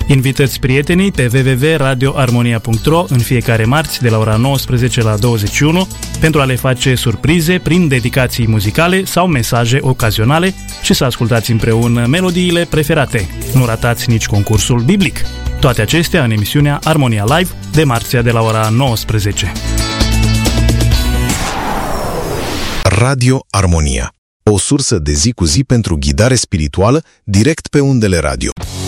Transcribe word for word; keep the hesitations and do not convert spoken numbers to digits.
Invitați prietenii pe w w w punct radio armonia punct r o în fiecare marți de la ora nouăsprezece la douăzeci și unu pentru a le face surprize prin dedicații muzicale sau mesaje ocazionale și să ascultați împreună melodiile preferate. Nu ratați nici concursul biblic. Toate acestea în emisiunea Armonia Live de marțea de la ora nouăsprezece. Radio Armonia, o sursă de zi cu zi pentru ghidare spirituală direct pe undele radio.